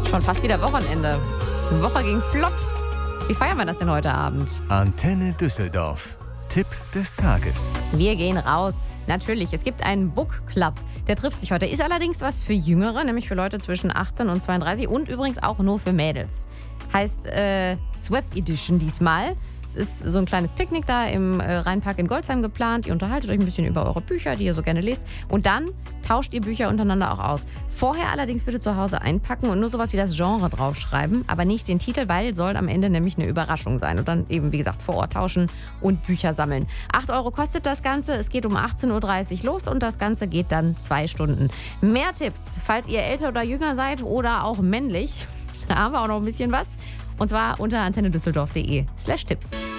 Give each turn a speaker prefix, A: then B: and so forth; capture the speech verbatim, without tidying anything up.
A: Schon fast wieder Wochenende. Die Woche ging flott. Wie feiern wir das denn heute Abend?
B: Antenne Düsseldorf. Tipp des Tages.
A: Wir gehen raus. Natürlich, es gibt einen Book Club. Der trifft sich heute. Ist allerdings was für Jüngere, nämlich für Leute zwischen achtzehn und zweiunddreißig und übrigens auch nur für Mädels. Heißt äh, Swap Edition diesmal. Es ist so ein kleines Picknick da im äh, Rheinpark in Golzheim geplant. Ihr unterhaltet euch ein bisschen über eure Bücher, die ihr so gerne lest. Und dann tauscht ihr Bücher untereinander auch aus. Vorher allerdings bitte zu Hause einpacken und nur sowas wie das Genre draufschreiben, aber nicht den Titel, weil soll am Ende nämlich eine Überraschung sein. Und dann eben, wie gesagt, vor Ort tauschen und Bücher sammeln. acht Euro kostet das Ganze. Es geht um achtzehn Uhr dreißig los und das Ganze geht dann zwei Stunden. Mehr Tipps, falls ihr älter oder jünger seid oder auch männlich. Da haben wir auch noch ein bisschen was. Und zwar unter antennedüsseldorf.de slash Tipps.